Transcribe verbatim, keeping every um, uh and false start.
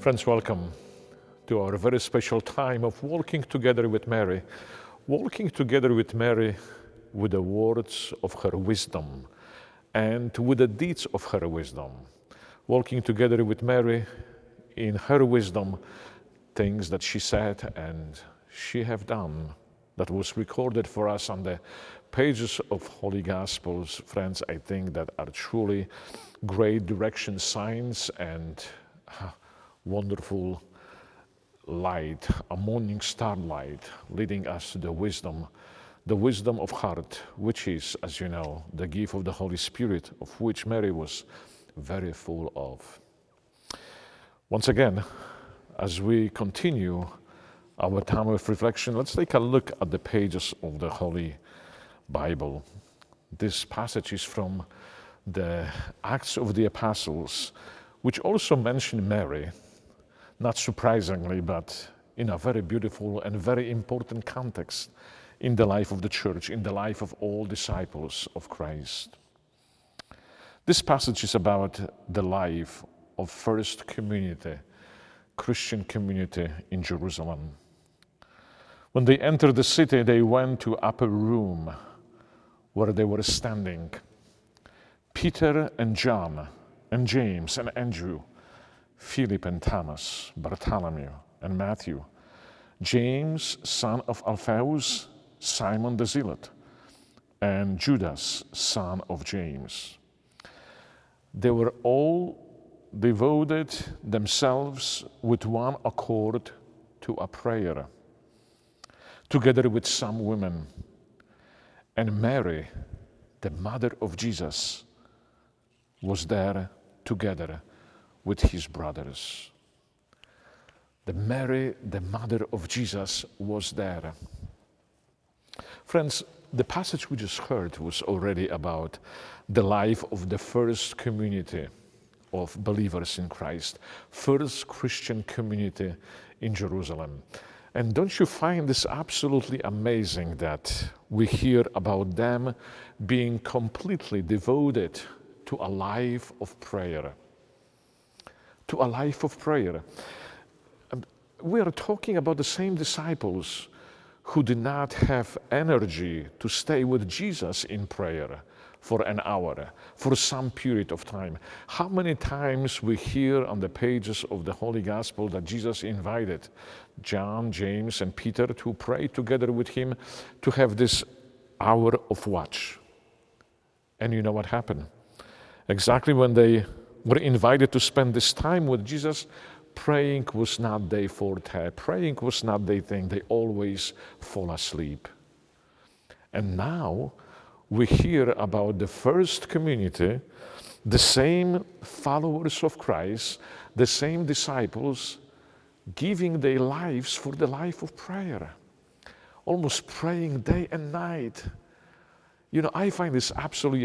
Friends, welcome to our very special time of walking together with Mary, walking together with Mary with the words of her wisdom and with the deeds of her wisdom, walking together with Mary in her wisdom, things that she said and she have done that was recorded for us on the pages of Holy Gospels. Friends, I think that are truly great direction signs and wonderful light, a morning star light, leading us to the wisdom, the wisdom of heart, which is, as you know, the gift of the Holy Spirit, of which Mary was very full of. Once again, as we continue our time of reflection, let's take a look at the pages of the Holy Bible. This passage is from the Acts of the Apostles, which also mention Mary, not surprisingly, but in a very beautiful and very important context in the life of the church, in the life of all disciples of Christ. This passage is about the life of first community, Christian community in Jerusalem. When they entered the city, they went to upper room where they were standing. Peter and John and James and Andrew, Philip and Thomas, Bartholomew and Matthew, James, son of Alphaeus, Simon the Zealot, and Judas, son of James. They were all devoted themselves with one accord to a prayer, together with some women, and Mary, the mother of Jesus, was there together with his brothers. The Mary, the mother of Jesus, was there. Friends, the passage we just heard was already about the life of the first community of believers in Christ, first Christian community in Jerusalem. And don't you find this absolutely amazing that we hear about them being completely devoted to a life of prayer? To a life of prayer. We are talking about the same disciples who did not have energy to stay with Jesus in prayer for an hour, for some period of time. How many times we hear on the pages of the Holy Gospel that Jesus invited John, James, and Peter to pray together with him, to have this hour of watch. And you know what happened? Exactly when they were invited to spend this time with Jesus, praying was not their forte. Praying was not their thing. They always fall asleep. And now we hear about the first community, the same followers of Christ, the same disciples, giving their lives for the life of prayer, almost praying day and night. You know, I find this absolutely